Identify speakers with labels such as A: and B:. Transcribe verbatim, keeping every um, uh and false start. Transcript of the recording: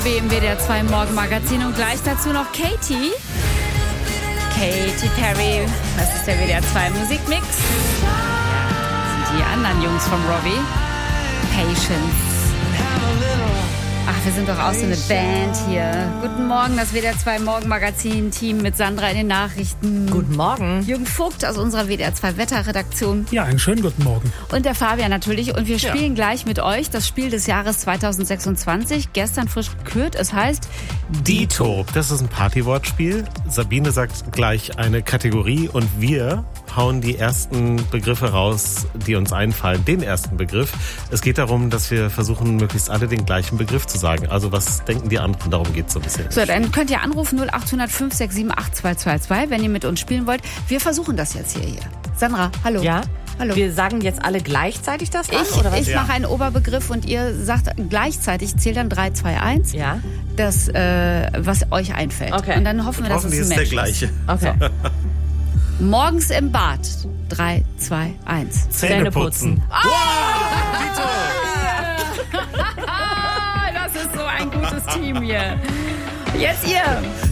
A: W M W D R zwei Morgenmagazin und gleich dazu noch Katy. Katy Perry, das ist der W D R zwei Musikmix. Das sind die anderen Jungs vom Robbie. Patience. Ach, wir sind doch auch so eine Band hier. Guten Morgen, das W D R zwei Morgenmagazin-Team mit Sandra in den Nachrichten.
B: Guten Morgen.
A: Jürgen Vogt aus unserer W D R zwei Wetterredaktion.
C: Ja, einen schönen guten Morgen.
A: Und der Fabian natürlich. Und wir spielen
B: Ja.
A: gleich mit euch das Spiel des Jahres zweitausendsechsundzwanzig. Gestern frisch gekürt. Es heißt
D: Dito. Das ist ein Partywortspiel. Sabine sagt gleich eine Kategorie und wir hauen die ersten Begriffe raus, die uns einfallen. Den ersten Begriff. Es geht darum, dass wir versuchen, möglichst alle den gleichen Begriff zu sagen. Also was denken die anderen? Darum geht es so ein bisschen.
A: So, dann könnt ihr anrufen null acht null null fünf sechs sieben acht zwei zwei zwei, wenn ihr mit uns spielen wollt. Wir versuchen das jetzt hier. hier. Sandra, hallo.
B: Ja?
A: Hallo.
B: Wir sagen jetzt alle gleichzeitig das dann,
A: Ich,
B: oder was?
A: ich
D: Ja.
A: mache einen Oberbegriff und ihr sagt gleichzeitig, zählt dann drei, zwei, eins,
B: Ja?
A: das, äh, was euch einfällt.
B: Okay.
A: Und dann hoffen wir, dass
D: Hoffentlich
A: es
D: ist
A: ein
D: der
A: Match
D: gleiche.
B: Okay.
A: Morgens im Bad. drei, zwei, eins.
D: Zähne putzen.
A: Das ist so ein gutes Team hier. Jetzt ihr.